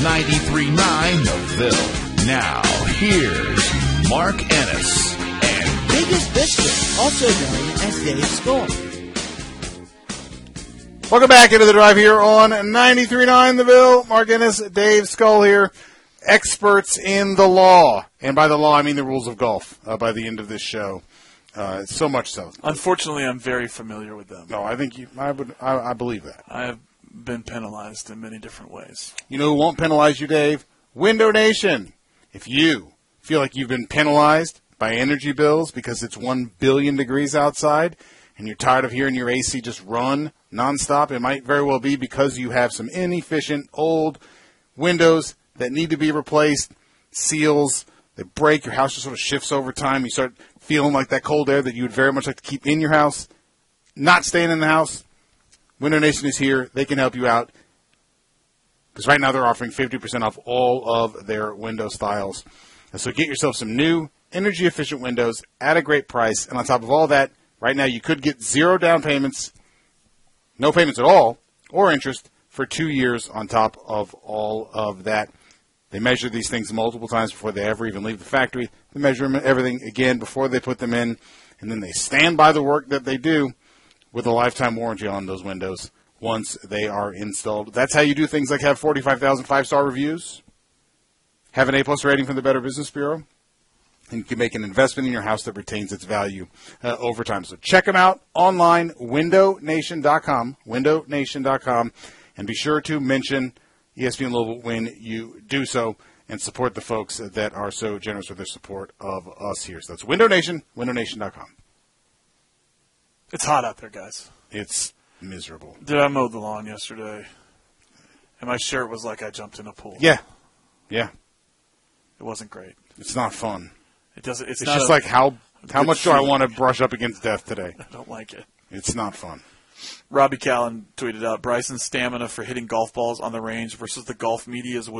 93.9 The Ville. Now, here's Mark Ennis and Biggest Biscuit, also known as Dave Skull. Welcome back into the drive here on 93.9 The Ville. Mark Ennis, Dave Skull here. Experts in the law. And by the law, I mean the rules of golf by the end of this show. So much so. Unfortunately, I'm very familiar with them. No, I think I believe that. I have been penalized in many different ways. You know who won't penalize you, Dave? Window Nation. If you feel like you've been penalized by energy bills because it's 1 billion degrees outside and you're tired of hearing your AC just run nonstop, it might very well be because you have some inefficient old windows that need to be replaced, seals, they break, your house just sort of shifts over time, you start feeling like that cold air that you would very much like to keep in your house, not staying in the house. Window Nation is here. They can help you out because right now they're offering 50% off all of their window styles. And so get yourself some new energy-efficient windows at a great price. And on top of all that, right now you could get 0 down payments, no payments at all, or interest for 2 years on top of all of that. They measure these things multiple times before they ever even leave the factory. They measure everything again before they put them in, and then they stand by the work that they do with a lifetime warranty on those windows once they are installed. That's how you do things like have 45,000 5-star reviews, have an A+ rating from the Better Business Bureau, and you can make an investment in your house that retains its value over time. So check them out online, windownation.com, windownation.com, and be sure to mention ESPN Louisville when you do so and support the folks that are so generous with their support of us here. So that's Window Nation, windownation.com. It's hot out there, guys. It's miserable. Did I mow the lawn yesterday? And my shirt was like I jumped in a pool. Yeah. It wasn't great. It's not fun. It's It's not just like how much do I feeling. want to brush up against death today? I don't like it. It's not fun. Robbie Callen tweeted out Bryson's stamina for hitting golf balls on the range versus the golf media's